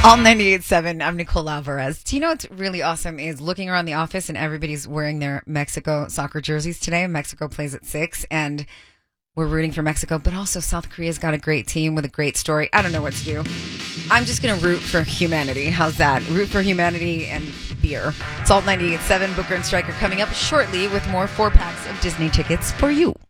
All 98.7, I'm Nicole Alvarez. Do you know what's really awesome is looking around the office and everybody's wearing their Mexico soccer jerseys today. Mexico plays at 6 and we're rooting for Mexico, but also South Korea's got a great team with a great story. I don't know what to do. I'm just going to root for humanity. How's that? Root for humanity and beer. Salt 98.7, Booker and Stryker coming up shortly with more 4-packs of Disney tickets for you.